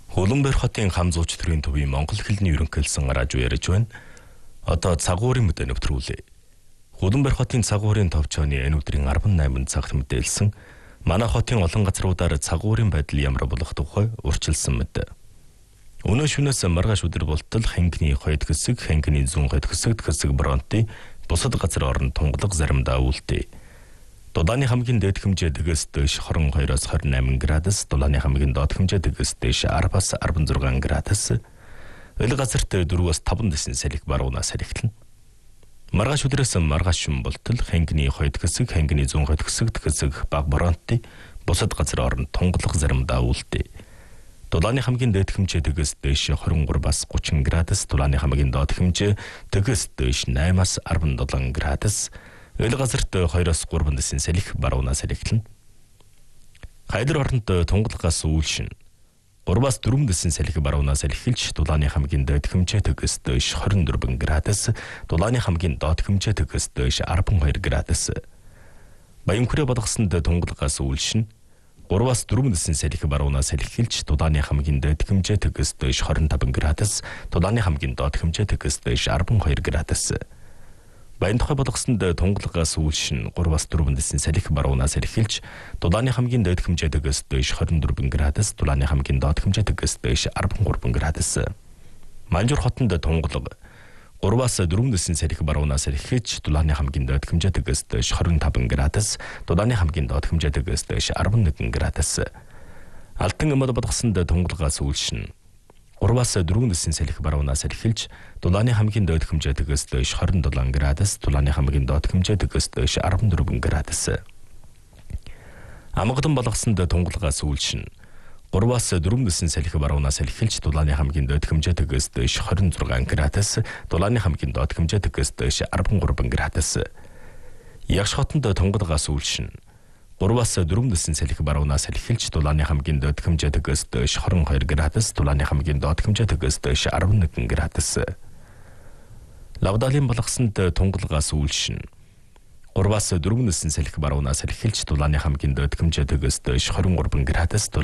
Улаанбаяр хотын хам зууч төрийн төвийн монгол хэлний ерөнхийлсөн радио ярьж байна. Одоо цагуурын мэдээ нэвтрүүлье. Улаанбаяр хотын цагуурын товчооны энэ өдрийн 18 цагт мэдээлсэн манай хотын олон газруудаар цагуурын байдал ямар болох тухай урьдчилсан мэд. Өнөө шөнөөс маргааш өдөр болтол хангины хойд хэсэг, хангины зүүн хойд хэсэг бронтын бусад газар орон тунгалаг заримдаа үлдээ. Дулааны хамгийн дээд хэмжээ дэгээс дээш 22-оос 28 градус, Дулааны хамгийн доод хэмжээ дэгээс дээш 10-аас 16 градус, өл газарт 4-өөс 5 дэсэн салхи баруунаас салхилна. Маргааш өдрөөс маргааш шүн болтол хангины хойд хэсэг, хангины зүүн хойд хэсэг баг бронтын бусад газар орон тунгалаг заримдаа үлдээ. Дулааны хамгийн дээд хэмжээ дэгээс дээш 23-аас 30 градус, Дулааны хамгийн доод хэмжээ дэгээс дээш 8-аас 17 градус, өл газарт 2-оос 3 дэсэн салхи баруунаас салхилна. Хайдар оронд тунгалагаас үйлшин 3-аас 4 дэсэн салхи баруунаас салхилж, Дулааны хамгийн дээд хэмжээ дэгээс дээш 24 градус, Дулааны хамгийн доод хэмжээ дэгээс дээш 12 градус. Баянхүрээ болгосонд тунгалагаас үйлшин 3-аас 4 дэсэн салхи баруунаас салхилж, Дулааны хамгийн дээд хэмжээ дэгээс дээш 25 градус, Дулааны хамгийн доод хэмжээ дэгээс дээш 12 градус. Баянтухай болгосонд тунгалагаас үйлшин 3-аас 4 дэсэн салхи баруунаас салхилж, Дулааны хамгийн дээд хэмжээ дэгээс дээш 24 градус, Дулааны хамгийн доод хэмжээ дэгээс дээш 13 градус. Манжуур хотонд тунгалаг 3-аас 4 дэсэн салхи баруунаас салхилж, Дулааны хамгийн доод хэмжээ дэгээс дээш 25 градус, Дулааны хамгийн доод хэмжээ дэгээс дээш 11 градус. Алтан эмэл болгосонд тунгалагаас үйлшин 3-аас 4 дэсэн салхи баруунаас салхилж, Дулааны хамгийн доод хэмжээ дэгээс дээш 27 градус, Дулааны хамгийн доод хэмжээ дэгээс дээш 14 градус. Амгадан болгосонд тунгалагаас үйлшин 3-аас 4 дэсэн салхи баруунаас салхилж, Дулааны хамгийн доод хэмжээ дэгээс дээш 26 градус, Дулааны хамгийн доод хэмжээ дэгээс дээш 13 градус. Ягш хотонд тунгалагаас үйлшин 3-аас 4 дэсэн салхи баруунаас салхилж, Дулааны хамгийн доод хэмжээ дэгээс дээш 22 градус, Дулааны хамгийн доод хэмжээ дэгээс дээш 11 градус. Лавдаалын болгосонд тунгалагаас үйлшин 3-аас 4 дэсэн салхи баруунаас салхилж, Дулааны хамгийн доод хэмжээ дэгээс дээш 23 градус,